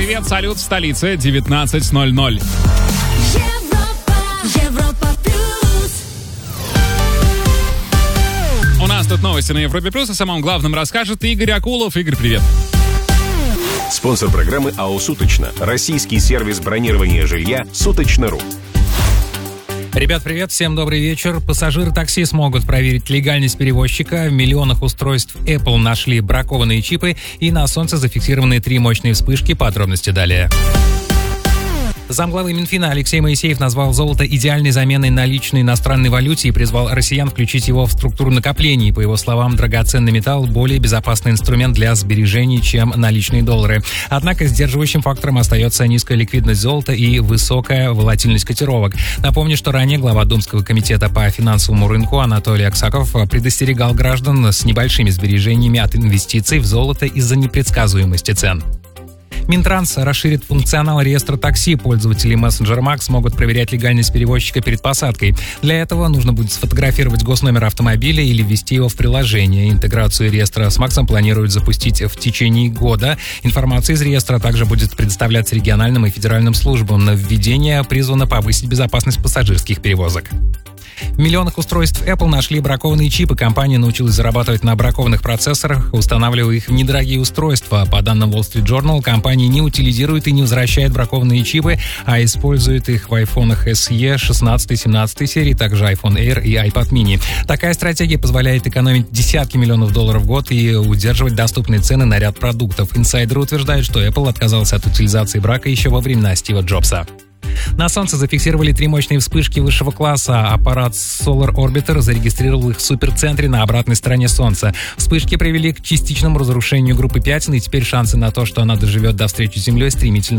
привет, салют в столице, 19:00. Европа плюс. У нас тут новости на Европе Плюс, о самом главном расскажет Игорь Акулов. Игорь, привет. Спонсор программы АО «Суточно». Российский сервис бронирования жилья «Суточно.ру». Ребят, привет, всем добрый вечер. Пассажиры такси смогут проверить легальность перевозчика. В миллионах устройств Apple нашли бракованные чипы, и на солнце зафиксированы 3 мощные вспышки. Подробности далее. Замглавы Минфина Алексей Моисеев назвал золото идеальной заменой наличной иностранной валюте и призвал россиян включить его в структуру накоплений. По его словам, драгоценный металл – более безопасный инструмент для сбережений, чем наличные доллары. Однако сдерживающим фактором остается низкая ликвидность золота и высокая волатильность котировок. Напомню, что ранее глава Думского комитета по финансовому рынку Анатолий Аксаков предостерегал граждан с небольшими сбережениями от инвестиций в золото из-за непредсказуемости цен. Минтранс расширит функционал реестра такси. Пользователи мессенджера Макс смогут проверять легальность перевозчика перед посадкой. Для этого нужно будет сфотографировать госномер автомобиля или ввести его в приложение. Интеграцию реестра с Максом планируют запустить в течение года. Информация из реестра также будет предоставляться региональным и федеральным службам. Нововведение призвано повысить безопасность пассажирских перевозок. В миллионах устройств Apple нашли бракованные чипы. Компания научилась зарабатывать на бракованных процессорах, устанавливая их в недорогие устройства. По данным Wall Street Journal, компания не утилизирует и не возвращает бракованные чипы, а использует их в айфонах SE 16 и 17 серии, также iPhone Air и iPad mini. Такая стратегия позволяет экономить десятки миллионов долларов в год и удерживать доступные цены на ряд продуктов. Инсайдеры утверждают, что Apple отказался от утилизации брака еще во времена Стива Джобса. На Солнце зафиксировали 3 мощные вспышки высшего класса. Аппарат Solar Orbiter зарегистрировал их в суперцентре на обратной стороне Солнца. Вспышки привели к частичному разрушению группы Пятен, и теперь шансы на то, что она доживет до встречи с Землей, стремительно